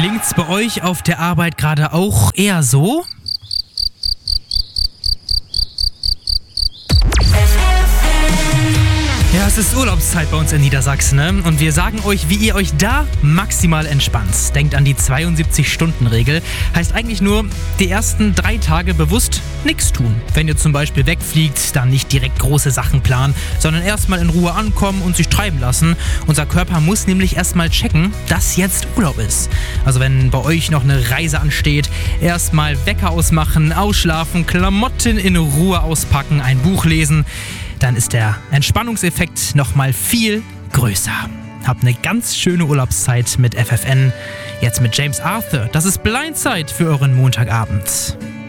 Klingt's bei euch auf der Arbeit gerade auch eher so? Ja, es ist Urlaubszeit bei uns in Niedersachsen, ne? Und wir sagen euch, wie ihr euch da maximal entspannt. Denkt an die 72-Stunden-Regel. Heißt eigentlich nur, die ersten 3 Tage bewusst nichts tun. Wenn ihr zum Beispiel wegfliegt, dann nicht direkt große Sachen planen, sondern erstmal in Ruhe ankommen und sich treiben lassen. Unser Körper muss nämlich erstmal checken, dass jetzt Urlaub ist. Also wenn bei euch noch eine Reise ansteht, erstmal Wecker ausmachen, ausschlafen, Klamotten in Ruhe auspacken, ein Buch lesen, dann ist der Entspannungseffekt nochmal viel größer. Habt eine ganz schöne Urlaubszeit mit FFN. Jetzt mit James Arthur. Das ist Blindside für euren Montagabend.